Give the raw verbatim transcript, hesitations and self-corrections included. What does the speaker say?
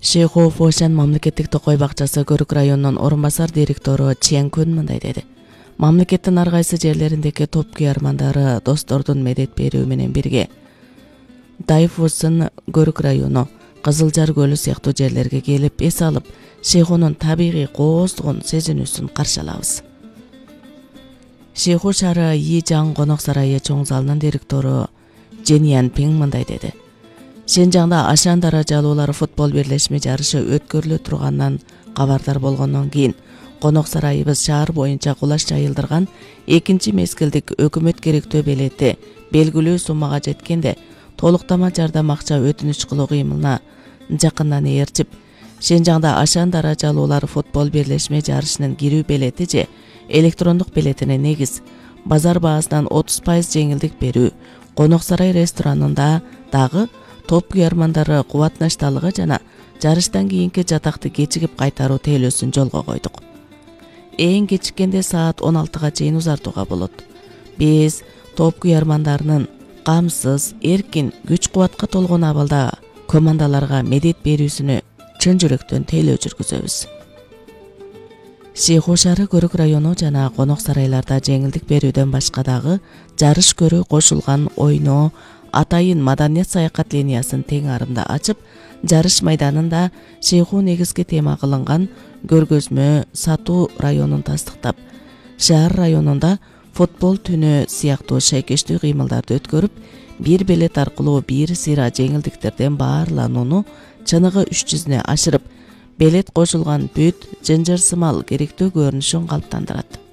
Шейху Фошан мамлекеттик токой бакчасы Көрүк районунун орун басар директору Чен Күн мындай деди. Мамлекеттин ар кайсы жерлериндеги топ күйөрмандары достордун медет берүү менен бирге Дайфусын, Көрүк району, Кызылжар көлү сыяктуу жерлерге келип эс алып, Шейхунун табигый кооздугун, сезинүүсүн каршы алабыз. Шейху шаары Йижаң конок сарайы чоң залынын директору Жениян Пиң мындай деди. Шенжаңда ашан даражалуулар футбол бирлешме жарышы өткөрүлө турганынан кабардар болгондон кийин конок сарайыбыз шаар боюнча кулаш жайылдырган экинчи мезгилдик өкмөт керектөө белети белгилүү суммага жеткенде толуктама жардам акча өтүнүч кылуу кыймылына жакындан ээрчип, Шенжаңда ашан даражалуулар футбол бирлешме жарышынын кирүү белети же электрондук белетине негиз базар баасынан отуз пайыз жеңилдик берүү, конок сарай ресторанында дагы топ күйөрмандары кубатнашталыгы жана жарыштан кийинки жатакты кечигип кайтаруу тейлөөсүн жолго койдук. Эң кечиккенде саат он алтыга чейин узартууга болот. Биз топ күйөрмандарынын камсыз, эркин, күч кубатка толгон абалда командаларга медет берүүсүнө чын жүрөктөн тейлөө жүргүзөбүз. Шейху шаары Көрүк району жана конок сарайларда жеңилдик берүүдөн башка дагы жарыш көрүү кошулган ойноо, атайын маданият саякат линиясын тең арымда ачып, жарыш майданында Шейху негизги тема кылынган көргөзмө сатуу районун тастыктап, шаар районунда футбол түнү сыяктуу шайкештүү кыймылдарды өткөрүп, бир билет аркылуу бир сыйра жеңилдиктерден баарланууну чыныгы үч жүзүнө ашырып, билет кошулган бүт жынжыр сымал керектүү көрүнүшүн калыптандырат.